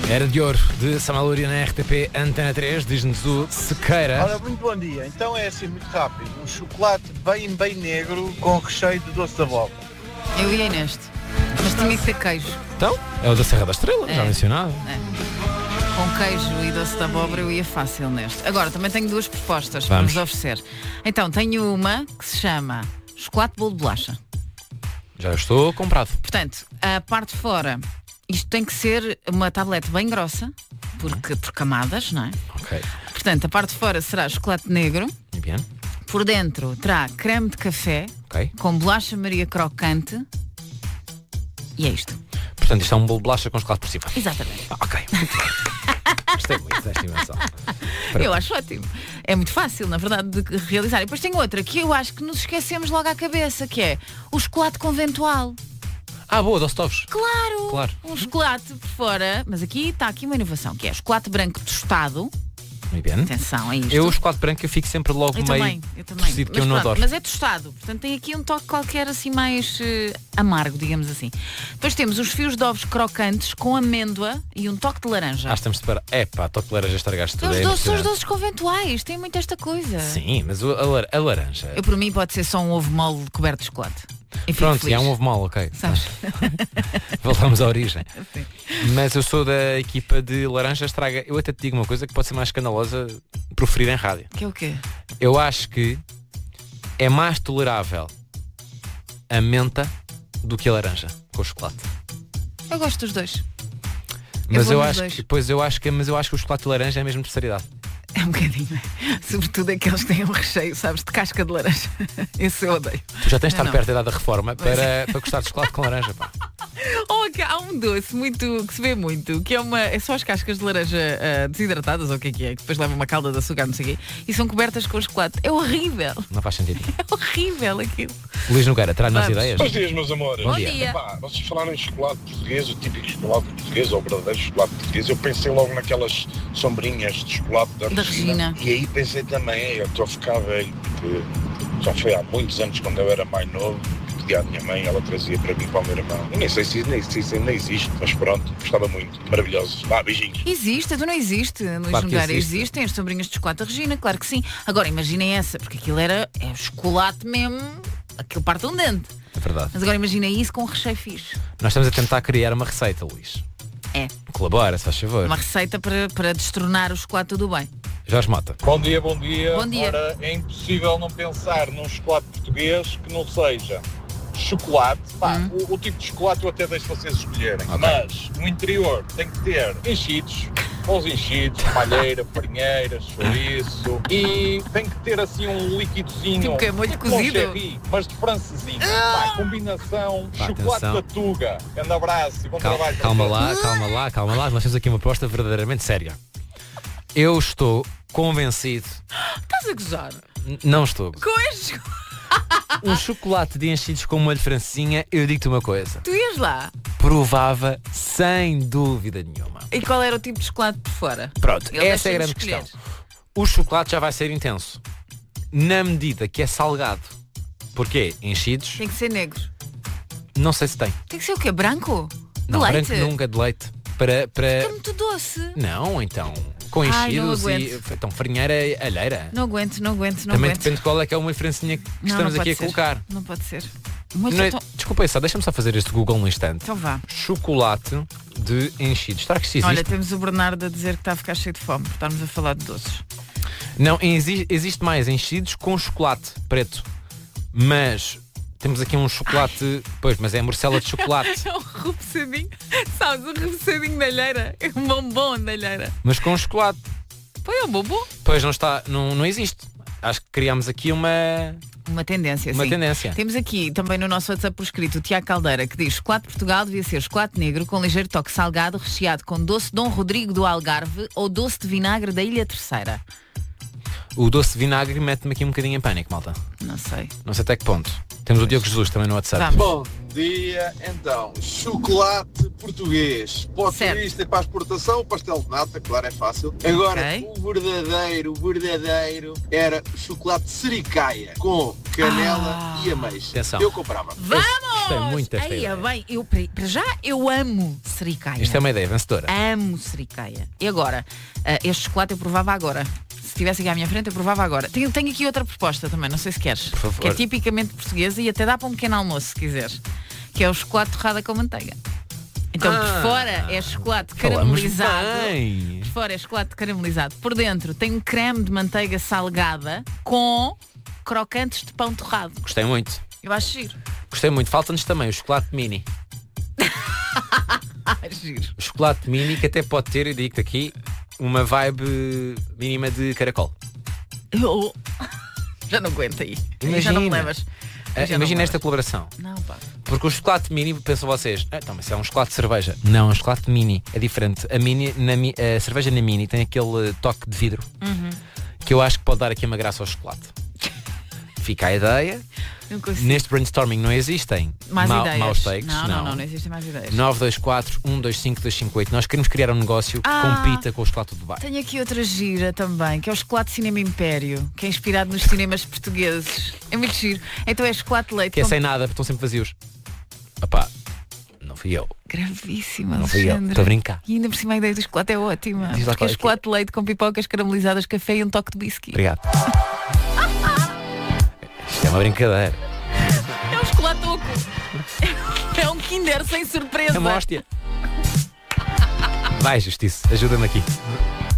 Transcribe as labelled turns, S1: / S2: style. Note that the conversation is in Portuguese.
S1: Era de ouro, de Samalúria na RTP Antena 3, diz-nos o Sequeira.
S2: Ora, muito bom dia. Então é assim, muito rápido. Um chocolate bem negro com recheio de doce de abóbora.
S3: Eu ia neste, mas tinha que ter queijo.
S1: Então, é o da Serra da Estrela, já mencionado.
S3: Com queijo e doce de abóbora eu ia fácil neste. Agora, também tenho duas propostas para vos oferecer. Então, tenho uma que se chama chocolate bolo de bolacha.
S1: Já estou comprado.
S3: Portanto, a parte de fora, isto tem que ser uma tablete bem grossa, por camadas, não é?
S1: Ok.
S3: Portanto, a parte de fora será chocolate negro.
S1: Bien.
S3: Por dentro terá creme de café, com bolacha Maria crocante. E é isto.
S1: Portanto, isto é um bolo de bolacha com chocolate por cima.
S3: Exatamente.
S1: Ok, muito bem. Gostei muito desta invenção.
S3: Eu acho ótimo. É muito fácil, na verdade, de realizar. E depois tem outra que eu acho que nos esquecemos logo à cabeça, que é o chocolate conventual.
S1: Ah, boa, doce de ovos.
S3: Claro. Um chocolate por fora. Mas aqui está aqui uma inovação, que é chocolate branco tostado.
S1: Muito bem.
S3: Atenção a isto.
S1: Eu, o chocolate branco, eu fico sempre logo
S3: eu
S1: meio
S3: também.
S1: que eu não adoro.
S3: Mas é tostado, portanto tem aqui um toque qualquer assim mais amargo, digamos assim. Depois temos os fios de ovos crocantes com amêndoa e um toque de laranja.
S1: Estamos de para... toque de laranja estragaste tudo.
S3: São os doces conventuais, tem muito esta coisa.
S1: Sim, mas a laranja...
S3: Eu, por mim, pode ser só um ovo mole coberto de chocolate.
S1: Pronto, é um ovo mole, ok.
S3: Sabes?
S1: Voltamos à origem.
S3: Sim.
S1: Mas eu sou da equipa de laranja estraga. Eu até te digo uma coisa que pode ser mais escandalosa proferir em rádio.
S3: Que é o quê?
S1: Eu acho que é mais tolerável a menta do que a laranja com o chocolate.
S3: Eu gosto dos dois.
S1: Mas eu acho que o chocolate de laranja é a mesma terceira.
S3: É um bocadinho, sobretudo aqueles que têm um recheio, sabes, de casca de laranja. Esse eu odeio.
S1: Tu já tens de estar perto da idade da reforma para gostar de chocolate com laranja, pá.
S3: Há um doce muito, que se vê muito, que é só as cascas de laranja desidratadas, ou o que é, que depois leva uma calda de açúcar, não sei o quê, e são cobertas com chocolate. É horrível.
S1: Não faz sentido.
S3: É horrível aquilo.
S1: Luís Nogueira, traz-nos ideias.
S4: Bons dias, meus amores.
S3: Bom dia.
S4: Epá, vocês falaram em chocolate português, o típico chocolate português, ou o verdadeiro chocolate português. Eu pensei logo naquelas sombrinhas de chocolate da Regina. E aí pensei também, eu estou a ficar velho, porque já foi há muitos anos, quando eu era mais novo, pedia à minha mãe, ela trazia para mim, para o meu irmão. Eu nem sei se ainda existe, mas pronto, gostava muito. Maravilhosos. Vá, beijinhos.
S3: Existe, não existe, Luís
S1: Claro
S3: Nogueira.
S1: existe.
S3: Existem as sombrinhas de chocolate da Regina, claro que sim. Agora imaginem essa, porque aquilo é chocolate mesmo, aquilo parte um dente.
S1: É verdade.
S3: Mas agora imaginem isso com um recheio fixe.
S1: Nós estamos a tentar criar uma receita, Luís.
S3: É.
S1: Colabora, se faz favor.
S3: Uma receita para destronar o chocolate tudo bem.
S1: Jorge Mota.
S4: Bom dia, bom dia.
S3: Bom dia.
S4: Ora, é impossível não pensar num chocolate português que não seja chocolate. O tipo de chocolate eu até deixo vocês escolherem.
S1: Okay.
S4: Mas no interior tem que ter enchidos, bons enchidos, malheira, farinheira, chouriço, e tem que ter assim um líquidozinho.
S3: Tipo que molho
S4: tipo
S3: cozido?
S4: Cherry, mas de francesinha. Combinação, chocolate
S1: atenção.
S4: da Tuga. Grande abraço e bom trabalho.
S1: Calma lá. Nós temos aqui uma proposta verdadeiramente séria. Eu estou convencido.
S3: Estás a gozar?
S1: Não estou.
S3: Com estes...
S1: Um chocolate de enchidos com molho de francesinha, eu digo-te uma coisa.
S3: Tu ias lá.
S1: Provava sem dúvida nenhuma.
S3: E qual era o tipo de chocolate por fora?
S1: Pronto,
S3: Ele
S1: essa é a grande
S3: deixa-nos escolher.
S1: questão. O chocolate já vai ser intenso. Na medida que é salgado. Porquê? Enchidos?
S3: Tem que ser negro.
S1: Não sei se tem.
S3: Tem que ser o quê? Branco? De
S1: Não,
S3: leite?
S1: branco nunca de leite. Para...
S3: É muito doce.
S1: Não, então. Com
S3: Ai, não
S1: enchidos e.
S3: aguento.
S1: Então, farinheira alheira.
S3: Não aguento.
S1: Também depende de qual é que é uma francinha que estamos
S3: não
S1: aqui a
S3: pode ser.
S1: colocar.
S3: Não pode ser. Muito
S1: Não é-
S3: tão...
S1: Desculpa aí, deixa-me só fazer este Google no instante.
S3: Então vá.
S1: Chocolate de enchidos. Será que isto existe?
S3: Olha, temos o Bernardo a dizer que está a ficar cheio de fome por estarmos a falar de doces.
S1: Não, existe mais enchidos com chocolate preto. Mas temos aqui um chocolate. Pois, mas é morcela de chocolate.
S3: É um repousadinho. Sabes, um repousadinho de alheira. É um bombom de alheira.
S1: Mas com chocolate.
S3: Pois é um bombom.
S1: Pois não está. Não existe. Acho que criámos aqui uma
S3: tendência,
S1: Uma
S3: sim.
S1: tendência.
S3: Temos aqui também no nosso WhatsApp por escrito o Tiago Caldeira, que diz: chocolate de Portugal devia ser chocolate negro com ligeiro toque salgado, recheado com doce Dom Rodrigo do Algarve ou doce de vinagre da Ilha Terceira.
S1: O doce de vinagre mete-me aqui um bocadinho em pânico, malta.
S3: Não sei.
S1: Não sei até que ponto. Temos o Diogo Jesus também no WhatsApp.
S3: Vamos.
S5: Bom dia, então, chocolate português. Pode ser
S3: Certo.
S5: isto é para a exportação, pastel de nata, claro, é fácil. Agora,
S3: Ok.
S5: o verdadeiro era chocolate sericaia, com canela e ameixa.
S1: Atenção.
S5: Eu comprava.
S3: Vamos!
S1: Gostei muito desta ideia.
S3: Bem, para já eu amo sericaia.
S1: Isto é uma ideia vencedora.
S3: Amo sericaia. E agora, este chocolate eu provava agora. Se estivesse aqui à minha frente, eu provava agora. Tenho aqui outra proposta também, não sei se queres.
S1: Por favor.
S3: Que é tipicamente portuguesa e até dá para um pequeno almoço, se quiseres. Que é o chocolate torrado com manteiga. Então, por fora é chocolate caramelizado. Por fora é chocolate caramelizado. Por dentro tem um creme de manteiga salgada com crocantes de pão torrado.
S1: Gostei muito.
S3: Eu acho giro.
S1: Gostei muito. Falta-nos também o chocolate mini.
S3: Giro.
S1: O chocolate mini que até pode ter, eu digo-te aqui, uma vibe mínima de caracol.
S3: Já não aguento aí.
S1: Imagina.
S3: Já não me levas.
S1: Imagina esta colaboração.
S3: Não, pá.
S1: Porque o chocolate mini, pensam vocês, então, mas é um chocolate de cerveja. Não, é um chocolate mini. É diferente. A cerveja na mini tem aquele toque de vidro que eu acho que pode dar aqui uma graça ao chocolate. Fica a ideia. Neste brainstorming não existem
S3: mais ideias.
S1: Maus takes.
S3: Não existem mais ideias.
S1: 924 125 258. Nós queremos criar um negócio que compita com o chocolate do Dubai.
S3: Tenho aqui outra gira também, que é o chocolate Cinema Império, que é inspirado nos cinemas portugueses. É muito giro. Então é chocolate de leite.
S1: Que é sem nada, estão sempre vazios. Opá, não fui eu.
S3: Gravíssima,
S1: não fui eu, estou a brincar.
S3: E ainda por cima a ideia do chocolate é ótima. Porque é chocolate de leite com pipocas caramelizadas, café e um toque de whisky.
S1: Obrigado. Isto é uma brincadeira.
S3: É um chocolate oco. É um Kinder sem surpresa.
S1: É uma hóstia. Vai, Justiça, ajuda-me aqui.